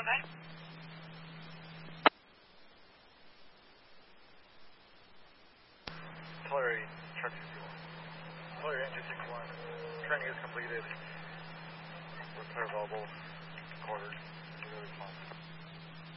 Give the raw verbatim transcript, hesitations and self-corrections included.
nine. Artillery, truck sixty-one. Artillery engine sixty-one. Training is completed. Repair available. Quartered. Response.